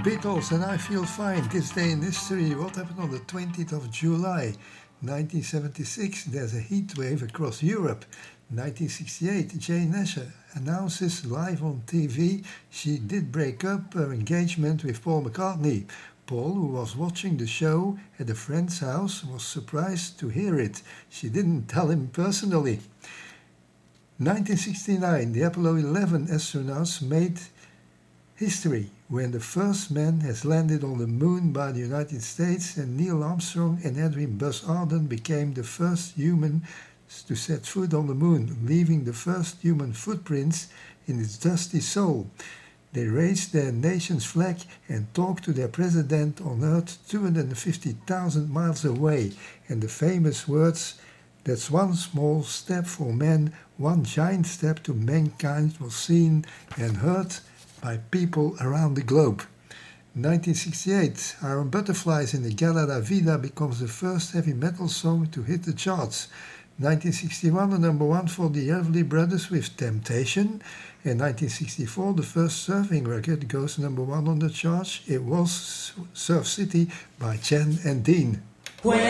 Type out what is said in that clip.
Beatles and I Feel Fine. This day in history, what happened on the 20th of July 1976? There's a heat wave across Europe. 1968, Jane Asher announces live on TV she did break up her engagement with Paul McCartney. Paul, who was watching the show at a friend's house, was surprised to hear it. She didn't tell him personally. 1969, the Apollo 11 astronauts made history when the first man has landed on the moon by the United States, and Neil Armstrong and Edwin Buzz Aldrin became the first humans to set foot on the moon, leaving the first human footprints in its dusty soil. They raised their nation's flag and talked to their president on Earth 250,000 miles away, and the famous words, "That's one small step for man, one giant step to mankind," was seen and heard by people around the globe. 1968, Iron Butterflies in the Gala da Vida becomes the first heavy metal song to hit the charts. 1961, the number one for the Everly Brothers with Temptation. In 1964, the first surfing record goes number one on the charts. It was Surf City by Chen and Dean.